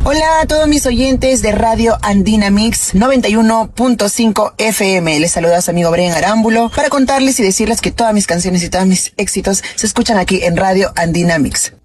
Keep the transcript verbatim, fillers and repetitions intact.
Hola a todos mis oyentes de Radio Andina Mix noventa y uno punto cinco F M. Les saluda a su amigo Brian Arámbulo para contarles y decirles que todas mis canciones y todos mis éxitos se escuchan aquí en Radio Andina Mix.